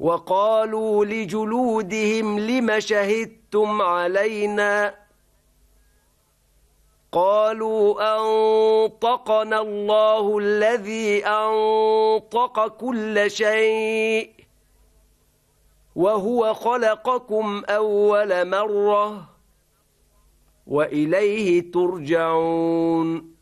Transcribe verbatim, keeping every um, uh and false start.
وقالوا لجلودهم لم شهدتم علينا قالوا أنطقنا الله الذي أنطق كل شيء وهو خلقكم أول مرة وإليه ترجعون